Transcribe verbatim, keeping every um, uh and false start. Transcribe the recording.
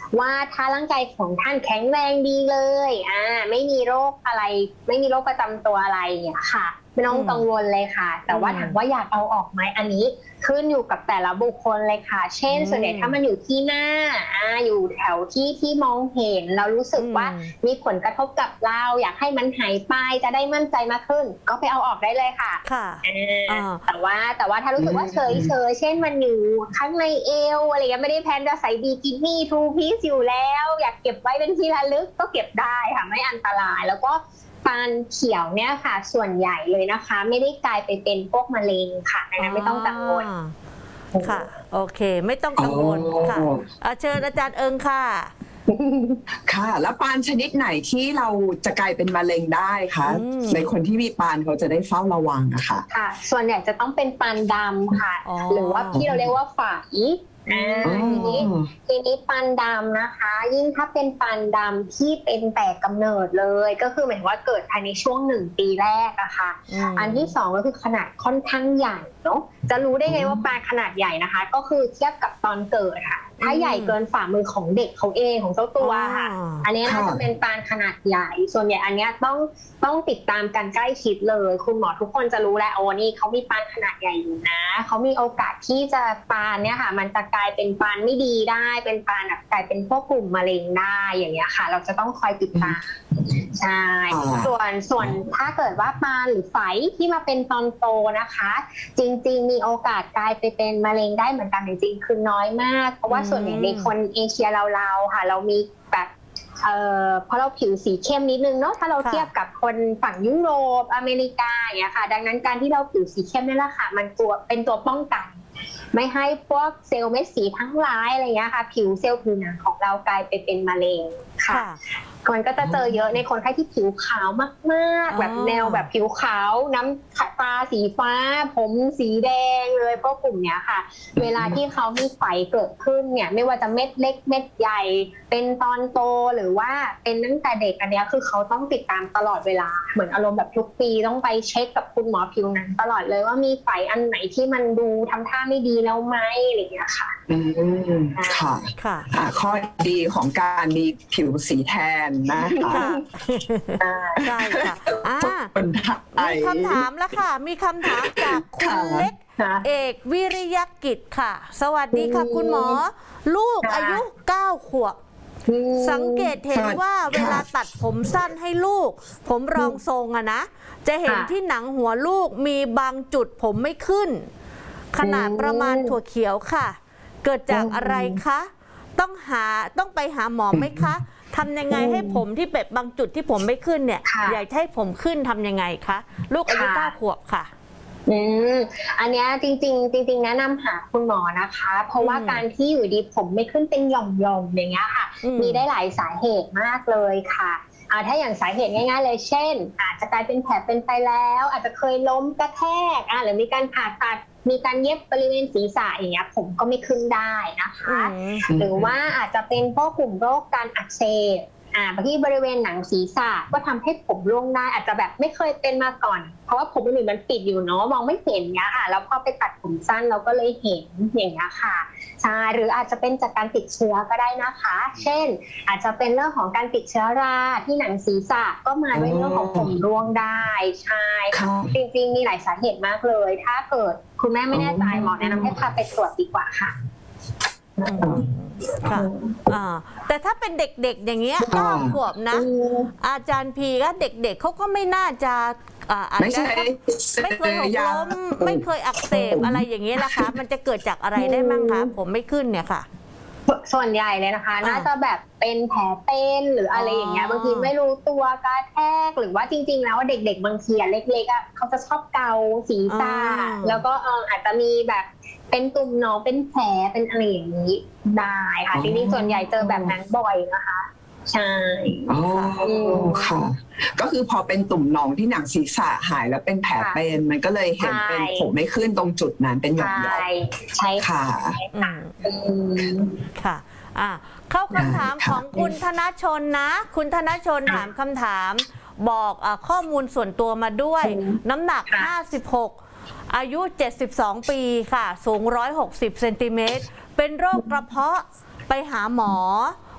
ว่าถ้าร่างกายของท่านแข็งแรงดีเลยอ่าไม่มีโรคอะไรไม่มีโรคประจำตัวอะไรเนี่ยค่ะไม่ต้องกังวลเลยค่ะแต่ว่าถามว่าอยากเอาออกไหมอันนี้ขึ้นอยู่กับแต่ละบุคคลเลยค่ะเช่นส่วนใหญ่ถ้ามันอยู่ที่หน้าอ่าอยู่แถวที่ที่มองเห็นเรารู้สึกว่ามีผลกระทบกับเราอยากให้มันหายไปจะได้มั่นใจมากขึ้นก็ไปเอาออกได้เลยค่ะค่ะแต่ว่าแต่ว่าถ้ารู้สึกว่าเฉยเฉยเช่นมันอยู่ข้างในเอวอะไรเงี้ยไม่ได้แพลนจะใส่บิกินี่ทูพีซอยู่แล้วอยากเก็บไว้เป็นที่ระลึกก็เก็บได้ค่ะไม่อันตรายแล้วก็ปานเขียวเนี่ยค่ะส่วนใหญ่เลยนะคะไม่ได้กลายไปเป็นพวกมะเร็งค่ะดังนั้นไม่ต้องกังวลค่ะโอเคไม่ต้องกังวลค่ะเชิญอาจารย์เอิงค่ะค่ะแล้วปานชนิดไหนที่เราจะกลายเป็นมะเร็งได้คะในคนที่มีปานเขาจะได้เฝ้าระวังอะค่ะค่ะส่วนใหญ่จะต้องเป็นปานดำค่ะหรือว่าที่เราเรียกว่าฝายอ่าทีนี้ทีนี้ปานดำนะคะยิ่งถ้าเป็นปานดำที่เป็นแต่กำเนิดเลยก็คือหมายถึงว่าเกิดภายในช่วงหนึ่งปีแรกอะค่ะอันที่สองก็คือขนาดค่อนข้างใหญ่เนาะจะรู้ได้ไงว่าปานขนาดใหญ่นะคะก็คือเทียบกับตอนเกิดค่ะถ้าใหญ่เกินฝ่ามือของเด็กเขาเองของเจ้าตัวค่ะอันนี้น่าจะเป็นปานขนาดใหญ่ส่วนใหญ่อันนี้ต้องต้องติดตามกันใกล้ชิดเลยคุณหมอทุกคนจะรู้แล้วโอ้นี่เขามีปานขนาดใหญ่อยู่นะเขามีโอกาสที่จะปานเนี่ยค่ะมันจะกลายเป็นปานไม่ดีได้เป็นปานแบบกลายเป็นพวกกลุ่มมะเร็งได้อย่างเงี้ยค่ะเราจะต้องคอยติดตามใช่ส่วนส่วนถ้าเกิดว่าปานหรือไฝที่มาเป็นตอนโตนะคะจริงๆมีโอกาสกลายไปเป็นมะเร็งได้เหมือนกันจริงๆคือน้อยมากเพราะว่าส่วนใหญ่ในคนเอเชียเราๆค่ะเรามีแบบเอ่อเพราะเราผิวสีเข้มนิดนึงเนาะถ้าเราเทียบกับคนฝั่งยุโรปอเมริกาอย่างเงี้ยค่ะดังนั้นการที่เราผิวสีเข้มนี่แหละค่ะมันตัวเป็นตัวป้องกันไม่ให้พวกเซลล์เม็ดสีทั้งหลายอะไรเงี้ยค่ะผิวเซลล์ผิวหนังของเรากลายไปเป็นมะเร็งค่ะมันก็จะเจอเยอะในคนไข้ที่ผิวขาวมากๆแบบแนวแบบผิวขาวน้ำตาสีฟ้าผมสีแดงเลยพวกกลุ่มเนี้ยค่ะเวลาที่เขามีไฝเกิดขึ้นเนี่ยไม่ว่าจะเม็ดเล็กเม็ดใหญ่เป็นตอนโตหรือว่าเป็นตั้งแต่เด็กอันนี้คือเขาต้องติดตามตลอดเวลาเหมือนอารมณ์แบบทุกปีต้องไปเช็คกับคุณหมอผิวหนังตลอดเลยว่ามีไฝอันไหนที่มันดูทำท่าไม่ดีแล้วไหมอะไรอย่างเงี้ยค่ะอืมค่ะค่ะข้อดีของการมีผิวสีแทนนะคะใช่ค่ะมีคำถามแล้วค่ะมีคำถามจากคุณเล็กเอกวิริยกิจค่ะสวัสดีค่ะคุณหมอลูกอายุเก้าขวบสังเกตเห็นว่าเวลาตัดผมสั้นให้ลูกผมรองทรงอะนะจะเห็นที่หนังหัวลูกมีบางจุดผมไม่ขึ้นขนาดประมาณถั่วเขียวค่ะเกิดจากอะไรคะต้องหาต้องไปหาหมอไหมคะทำยังไงให้ผมที่แบบบางจุดที่ผมไม่ขึ้นเนี่ยอยากให้ผมขึ้นทำยังไงคะลูกอายุเก้าขวบค่ะอืมอันนี้จริงๆจริงๆแนะนำหาคุณหมอนะคะเพราะว่าการที่อยู่ดีผมไม่ขึ้นเป็นหย่อมๆอย่างเงี้ยค่ะมีได้หลายสาเหตุมากเลยค่ะอ่าถ้าอย่างสาเหตุง่ายๆเลยเช่นอาจจะกลายเป็นแผลเป็นไปแล้วอาจจะเคยล้มกระแทกอ่าหรือมีการผ่าตัดมีการเย็บบริเวณศีรษะอย่างเงี้ยผมก็ไม่ขึ้นได้นะคะหรือว่าอาจจะเป็นพวกกลุ่มโรคการอักเสบอ่าที่บริเวณหนังศีรษะก็ทำให้ผมร่วงได้อาจจะแบบไม่เคยเป็นมาก่อนเพราะว่าผมอื่นมันปิดอยู่เนาะมองไม่เห็นเงี้ยค่ะแล้วพอไปตัดผมสั้นเราก็เลยเห็นอย่างเงี้ยค่ะใช่หรืออาจจะเป็นจากการติดเชื้อก็ได้นะคะเช่นอาจจะเป็นเรื่องของการติดเชื้อราที่หนังศีรษะก็มาด้วยเรื่องของผมร่วงได้ใช่จริงๆมีหลายสาเหตุมากเลยถ้าเกิดคุณแม่ไม่แน่ใจหมอแนะนำให้พาไปตรวจดีกว่าค่ะค่ะแต่ถ้าเป็นเด็กๆอย่างเงี้ยเก้าขวบนะอาจารย์พีก็เด็กๆเขาก็ไม่น่าจะอาจจะไม่เคยหกล้มไม่เคยอักเสบอะไรอย่างเงี้ยนะคะมันจะเกิดจากอะไรได้มั้งคะผมไม่ขึ้นเนี่ยค่ะส่วนใหญ่เลยนะคะน่าจะแบบเป็นแผลเป็นหรืออะไรอย่างเงี้ยบางทีไม่รู้ตัวกระแทกหรือว่าจริงๆแล้วเด็กๆบางทีเล็กๆอ่ะเขาจะชอบเกาศีรษะแล้วก็อาจจะมีแบบเป็นตุ่มหนองเป็นแผลเป็นอะไรอย่างนี้ได้ค่ะจริงๆส่วนใหญ่เจอแบบนั้นบ่อยนะคะใช่อ๋อค่ะก็คือพอเป็นตุ่มหนองที่หนังศีรษะหายแล้วเป็นแผลเป็นมันก็เลยเห็นเป็นผมไม่ขึ้นตรงจุดนั้นเป็นหย่อมๆใช่ค่ะค่ะอ่าเข้าคำถามของคุณธนชนนะคุณธนชนถามคำถามบอกข้อมูลส่วนตัวมาด้วยน้ำหนักห้าสิบหกอายุเจ็ดสิบสองปีค่ะสูงหนึ่งร้อยหกสิบเซนติเมตรเป็นโรคกระเพาะไปหาหมอ